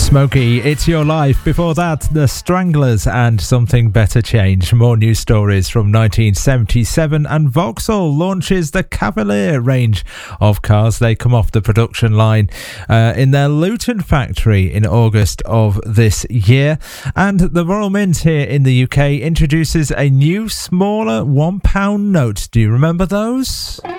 Smokey, It's Your Life. Before that, The Stranglers and Something Better Change. More news stories from 1977, and Vauxhall launches the Cavalier range of cars. They come off the production line in their Luton factory in August of this year. And the Royal Mint here in the UK introduces a new, smaller £1 note. Do you remember those?